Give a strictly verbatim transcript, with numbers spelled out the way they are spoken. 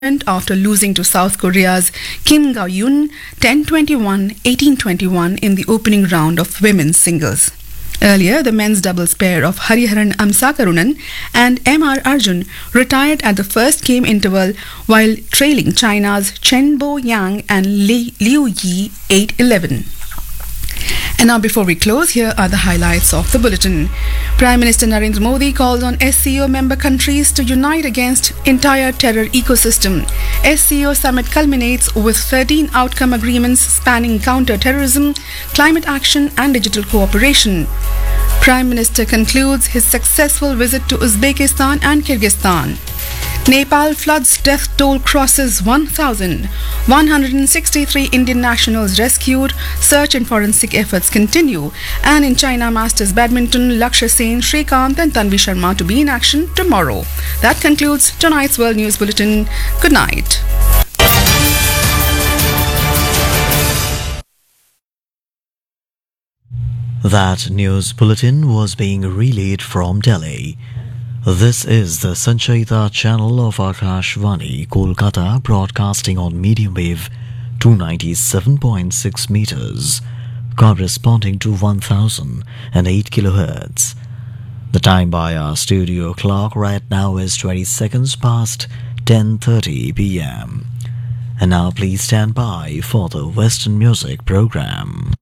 after losing to South Korea's Kim Ga-eun ten twenty-one eighteen twenty-one in the opening round of women's singles. Earlier, the men's doubles pair of Hariharan Amsakarunan and M R Arjun retired at the first game interval while trailing China's Chen Bo Yang and Li- Liu Yi eight eleven. And now, before we close, here are the highlights of the bulletin. Prime Minister Narendra Modi called on S C O member countries to unite against entire terror ecosystem. S C O summit culminates with thirteen outcome agreements spanning counter-terrorism, climate action and digital cooperation. Prime Minister concludes his successful visit to Uzbekistan and Kyrgyzstan. Nepal floods death toll crosses one thousand. one hundred sixty-three Indian nationals rescued. Search and forensic efforts continue. And in China Masters Badminton, Lakshya Sen, Srikanth and Tanvi Sharma to be in action tomorrow. That concludes tonight's World News Bulletin. Good night. That news bulletin was being relayed from Delhi. This is the Sanchayita channel of Akashvani, Kolkata, broadcasting on medium wave two ninety-seven point six meters, corresponding to one thousand eight kilohertz. The time by our studio clock right now is twenty seconds past ten thirty p m. And now please stand by for the Western music program.